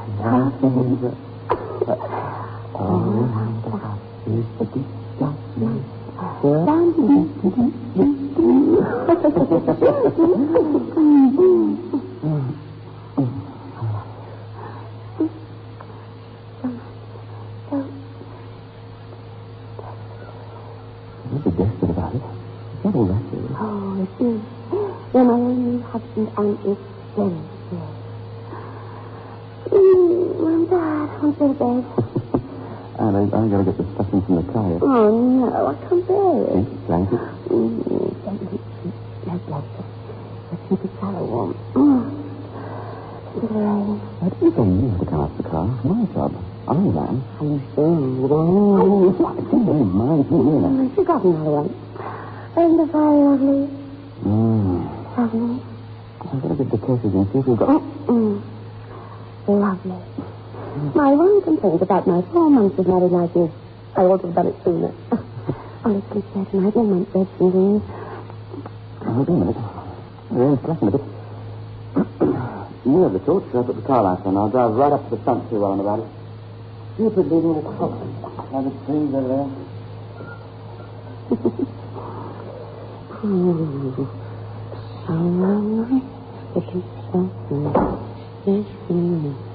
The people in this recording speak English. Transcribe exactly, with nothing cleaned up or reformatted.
nothing. All around the house is the big dark night. You're desperate about it. Not all that, really. Oh, it is. You're my only husband, and it's very serious. Mm, I'm tired. I'm to bed. And I, I gotta get the stuffing from the car. Yeah? Oh, no, I can't bear it. Yes, blanket. Mm, don't eat no blanket. Let's keep it sallow warm. Mm. It's raining. That is on you to come out the car. It's my job. I am. I'm sure. Oh, it's very mine. Oh, I've forgotten another one. And the fire lovely. Mm. Lovely. I've got to get the cases and see if we've got... Mm. Lovely. My one complaint about my four months of married life is I ought to have done it sooner. Honestly, Sir, tonight, one month bed and Oh, wait a minute. Yeah, it's less a bit. You have the torch. I'll put the car lights on. I'll drive right up to the front, see while I'm about it. Stupid leaving the clock. Now the trees over there. Hmm. So nice. Looking so nice.